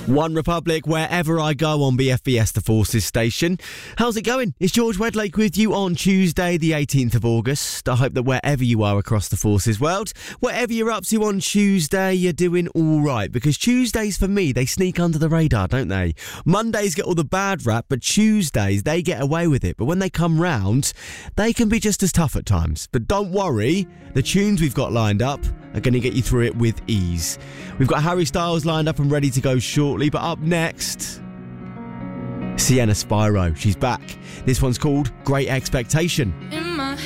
One Republic, wherever I go on BFBS, the Forces station. How's it going? It's George Wedlake with you on Tuesday, the 18th of August. I hope that wherever you are across the Forces world, whatever you're up to on Tuesday, you're doing all right. Because Tuesdays, for me, they sneak under the radar, don't they? Mondays get all the bad rap, but Tuesdays, they get away with it. But when they come round, they can be just as tough at times. But don't worry, the tunes we've got lined up are going to get you through it with ease. We've got Harry Styles lined up and ready to go shortly, but up next, Sienna Spyro. She's back. This one's called Great Expectation.